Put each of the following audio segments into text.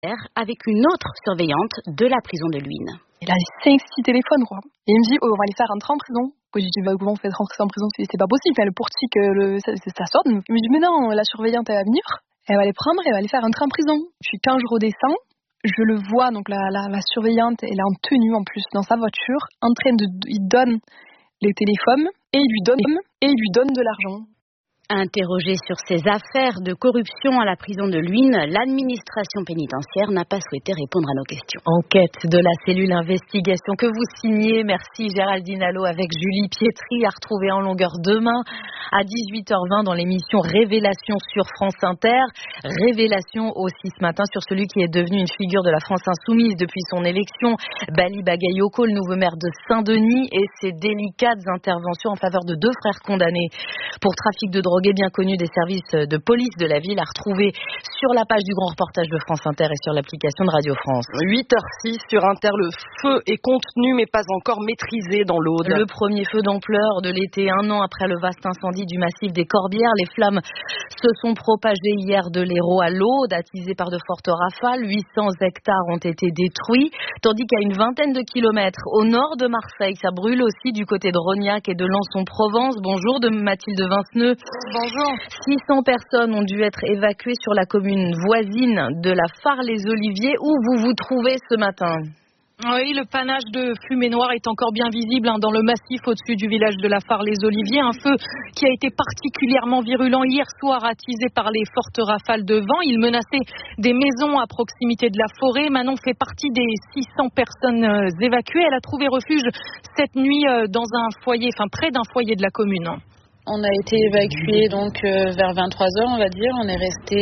avec une autre surveillante de la prison de Luynes. Il a 5-6 téléphones, quoi. Et il me dit, on va les faire rentrer en prison. Je dis, comment on fait rentrer en prison? C'est pas possible. Enfin, le portique, ça sonne. Il me dit, mais non, la surveillante, elle va venir. Elle va les prendre, elle va les faire rentrer en prison. Puis quand je redescends, je le vois, donc la surveillante, elle est en tenue en plus dans sa voiture, en train il donne les téléphones et il lui donne de l'argent. Interrogé sur ses affaires de corruption à la prison de Luynes, l'administration pénitentiaire n'a pas souhaité répondre à nos questions. Enquête de la cellule investigation que vous signez. Merci Géraldine Allo avec Julie Pietri, à retrouver en longueur demain à 18h20 dans l'émission Révélation sur France Inter. Révélation aussi ce matin sur celui qui est devenu une figure de la France insoumise depuis son élection, Bali Bagayoko, le nouveau maire de Saint-Denis, et ses délicates interventions en faveur de 2 frères condamnés pour trafic de drogue bien connu des services de police de la ville, à retrouver sur la page du grand reportage de France Inter et sur l'application de Radio France. 8h06 sur Inter, le feu est contenu mais pas encore maîtrisé dans l'Aude. Le premier feu d'ampleur de l'été, 1 an après le vaste incendie du massif des Corbières. Les flammes se sont propagées hier de l'Hérault à l'Aude, attisées par de fortes rafales. 800 hectares ont été détruits, tandis qu'à une vingtaine de kilomètres au nord de Marseille, ça brûle aussi du côté de Rognac et de Lens-en-Provence. Bonjour de Mathilde Vinceneux. Bonjour. 600 personnes ont dû être évacuées sur la commune voisine de la Fars-les-Oliviers. Où vous vous trouvez ce matin ? Oui, le panache de fumée noire est encore bien visible dans le massif au-dessus du village de la Fars-les-Oliviers. Un feu qui a été particulièrement virulent hier soir, attisé par les fortes rafales de vent. Il menaçait des maisons à proximité de la forêt. Manon fait partie des 600 personnes évacuées. Elle a trouvé refuge cette nuit dans un foyer, près d'un foyer de la commune. On a été évacués donc vers 23h, on va dire. On est resté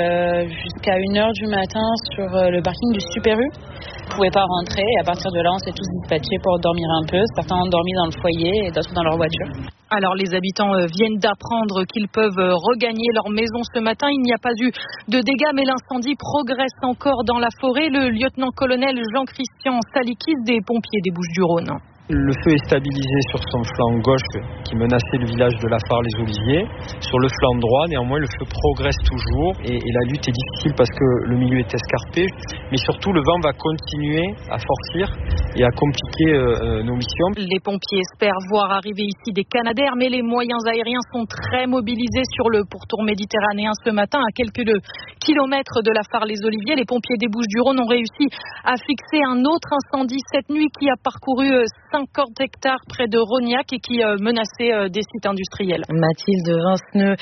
jusqu'à 1h du matin sur le parking du Super U. On ne pouvait pas rentrer et à partir de là, on s'est tous dispatchés pour dormir un peu. Certains ont dormi dans le foyer et d'autres dans leur voiture. Alors les habitants viennent d'apprendre qu'ils peuvent regagner leur maison ce matin. Il n'y a pas eu de dégâts, mais l'incendie progresse encore dans la forêt. Le lieutenant-colonel Jean-Christian Salikis des pompiers des Bouches-du-Rhône. Le feu est stabilisé sur son flanc gauche qui menaçait le village de la Fars-les-Oliviers. Sur le flanc droit, néanmoins, le feu progresse toujours et la lutte est difficile parce que le milieu est escarpé. Mais surtout, le vent va continuer à forcir et à compliquer nos missions. Les pompiers espèrent voir arriver ici des Canadair, mais les moyens aériens sont très mobilisés sur le pourtour méditerranéen ce matin. À quelques kilomètres de la Fars-les-Oliviers, les pompiers des Bouches-du-Rhône ont réussi à fixer un autre incendie cette nuit qui a parcouru 50 hectares près de Rognac et qui menaçait des sites industriels. Mathilde Vinceneux,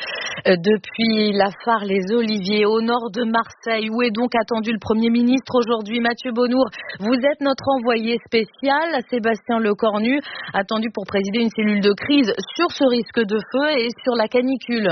depuis la Fars-les-Oliviers, au nord de Marseille, où est donc attendu le Premier ministre aujourd'hui? Mathieu Bonnour, vous êtes notre envoyé spécial. Sébastien Lecornu, attendu pour présider une cellule de crise sur ce risque de feu et sur la canicule.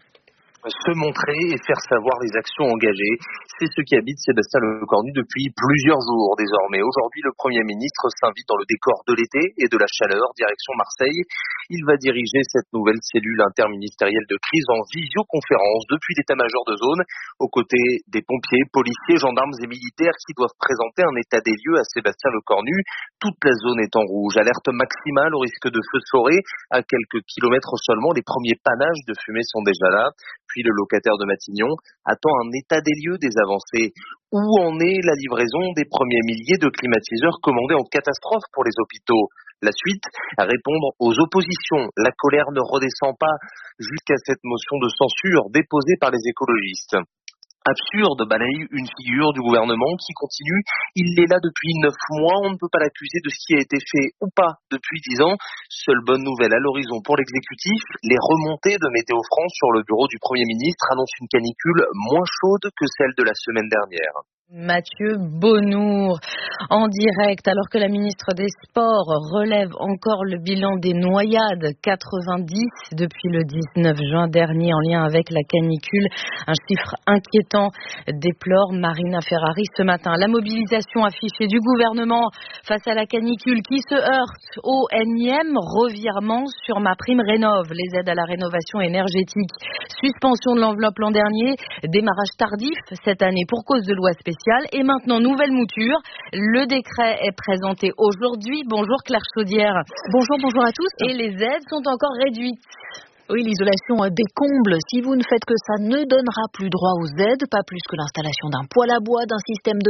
Se montrer et faire savoir les actions engagées. C'est ce qui habite Sébastien Lecornu depuis plusieurs jours désormais. Aujourd'hui, le Premier ministre s'invite dans le décor de l'été et de la chaleur, direction Marseille. Il va diriger cette nouvelle cellule interministérielle de crise en visioconférence depuis l'état-major de zone, aux côtés des pompiers, policiers, gendarmes et militaires qui doivent présenter un état des lieux à Sébastien Lecornu. Toute la zone est en rouge. Alerte maximale au risque de feu de forêt. À quelques kilomètres seulement, les premiers panaches de fumée sont déjà là. Puis le locataire de Matignon attend un état des lieux des avancées. Où en est la livraison des premiers milliers de climatiseurs commandés en catastrophe pour les hôpitaux? La suite, répondre aux oppositions. La colère ne redescend pas jusqu'à cette motion de censure déposée par les écologistes. Absurde, balaye une figure du gouvernement qui continue. Il est là depuis 9 mois. On ne peut pas l'accuser de ce qui a été fait ou pas depuis 10 ans. Seule bonne nouvelle à l'horizon pour l'exécutif, les remontées de Météo France sur le bureau du Premier ministre annoncent une canicule moins chaude que celle de la semaine dernière. Mathieu Bonnour, en direct, alors que la ministre des Sports relève encore le bilan des noyades, 90 depuis le 19 juin dernier en lien avec la canicule. Un chiffre inquiétant déplore Marina Ferrari ce matin. La mobilisation affichée du gouvernement face à la canicule qui se heurte au énième revirement sur MaPrimeRénov', les aides à la rénovation énergétique. Suspension de l'enveloppe l'an dernier, démarrage tardif cette année pour cause de loi spéciale. Et maintenant, nouvelle mouture. Le décret est présenté aujourd'hui. Bonjour Claire Chaudière. Bonjour à tous. Et les aides sont encore réduites. Oui, l'isolation des combles. Si vous ne faites que ça, ne donnera plus droit aux aides, pas plus que l'installation d'un poêle à bois, d'un système de